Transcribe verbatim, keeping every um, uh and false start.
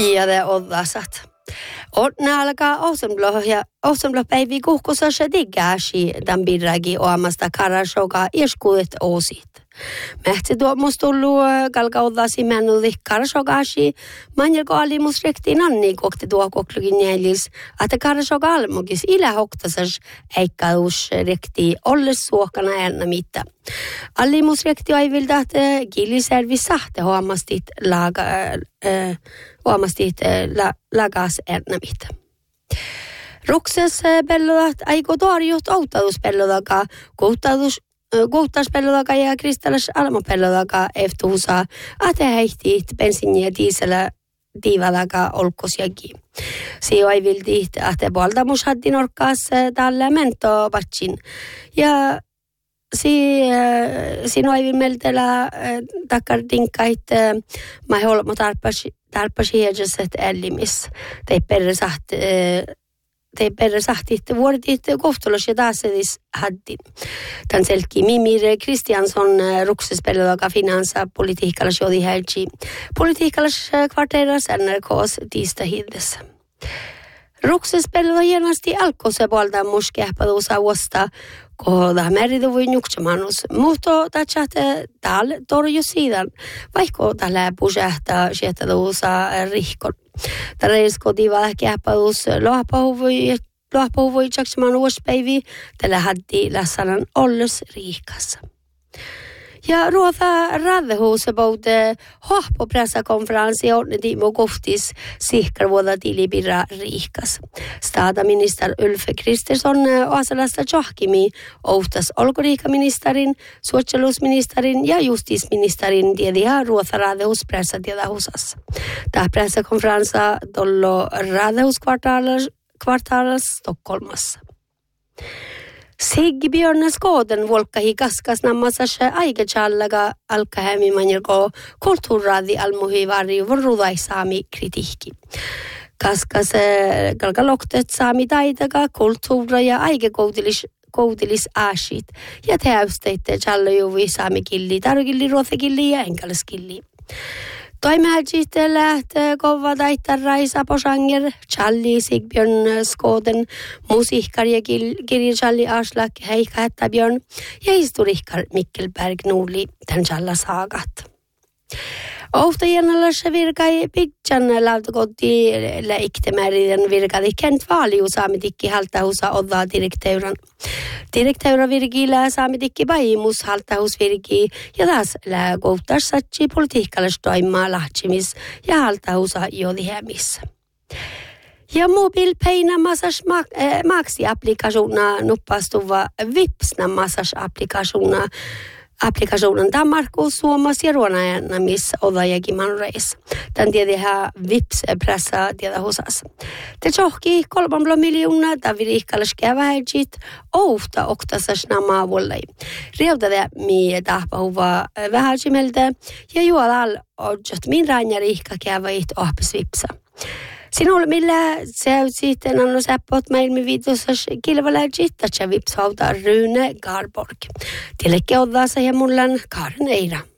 Ja det oddasat. Onna alkaa Ousenblo ja Ousenblo päivi kuhkusassa diggaasi dan birragi oamasta karashoga ieskuet osit. Mähtsi tuomus tullu kalkaudasi mänuli karashogaasi manjelko alimus rekti nanni kokti tuo koklukin jäljis, että karashoga almugis ilä hoktasas eikkaus rekti olles suokana ärna mitta. Alimus rekti aivilda, että giliservi sahte huomastit laga äh, huomastit la, lagas ärna mitta. Rukses pellodat aiko tuoriot autauspellodaka, koutatus Kuuttaspellodaka ja kristallis almopellodaka eftuusa, ate heihtiit bensiiniä dieselä tiivadaka olkosjaki. Sio ei viltiit, ate puoltamus hattin orkkaas tällä mento patsin. Ja si, siinä ei vilmeltelä takkar tinkkait, mä holmo tarpasi hiedjaset ellimis. Tei perre saht, Te perre sahtit vuodit kohtulos ja taas edis haddin. Tän selki Mimir Kristiansson ruksespelloga finansa politiikalas jodi helgi. Politiikalas kvarteeras N R K:s tiista hiddessä. Ruksespelloga hienosti alkose puolta muskeahpaduusa uosta, kohda meriduvuin juksemanus. Mutta tatsat tal torju siidan, vaikka tällä pusähtää sieltäduusa rihkon. Tarreisko diva kähpaus lohpahuvui lohpahuvui jaksaman uuspäivi tällä haddi lässanan olles riikassa. Ja ruofa radhus about hohpo pressakonferenssi on Timo Kohtis sihkar vuoda tilibirra riikas. Staataminister Ulf Kristersson Asalasta Johkimi outas olkoriikaministerin, socialusministerin ja justisministerin tiediä ruofa radhus pressa tiedä husassa. Tämä pressakonferenssa tollo radhuskvartaalas kvartaalas Stockholmassa. Sigbjörn Skåden volkahi kaskas nammasas aikechallaga alkahemi manjelko kulttuurraadi almuhi varju vorrudai saami kritiikki. Kaskas kalkaloktet saami taitaga kulttuura ja aikekoutilis koutilis aashit ja täysteitte challojuvi saami killi, tarukilli, ruothekilli ja enkalskilli. Toimehäjit lähtee kova taittar Raisa Posanger, Challi Sigbjörn Skåden, musiikkar ja kirjachalli Aslak Heikka Hättäbjörn ja historiikkar Mikkelberg Nordli tämän challa saagat. Ohtajanalas virkai Pidjan lautakotti läiktemäriden virkadi Kent Vaaliu saamitikki haltahusa oddaa direkteuran. Direkteura virkillä saamitikki Baimus haltahus virki ja taas lääkouttas satsi politiikkalas toimaa lahtimis ja haltahusa jodihämissä. Ja mobilpeina massas maksi-applikationer nuppastuva Vipsna massas-applikationer applikationen Danmarkus Suomas ja Ruonajanna, missä odajakin manreissa. Tän tiedähän Vips-pressa tiedä hosas. Te johki kolmannella miljoonaa tavirihkalas kävähäjit ouhta oktasas namaa vuollei. Rieltädä mie tahpahuva vähäjimeltä ja juolal odjot min ranjarihka käväit ohpis Vipsa. Sinulla millä se sitten anno säppot maailmi viitusas kilvaläjit, että Vips hautaa Rune Garborg. Tilekki oddaasa ja mullan Karen Eira.